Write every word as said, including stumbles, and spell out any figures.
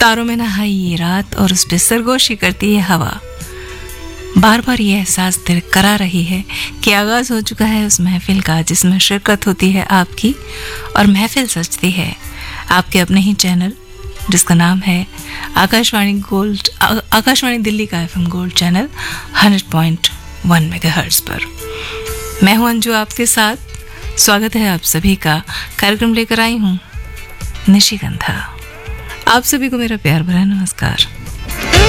तारों में नहाई ये रात और उस पे सरगोशी करती है हवा। बार बार ये एहसास दिल करा रही है कि आगाज़ हो चुका है उस महफिल का जिसमें शिरकत होती है आपकी और महफिल सजती है आपके अपने ही चैनल जिसका नाम है आकाशवाणी गोल्ड आकाशवाणी दिल्ली का FM gold channel hundred point one megahertz पर। मैं हूं अंजू आपके साथ। स्वागत है आप सभी का। कार्यक्रम लेकर आई हूं निशिगंधा। आप सभी को मेरा प्यार भरा नमस्कार।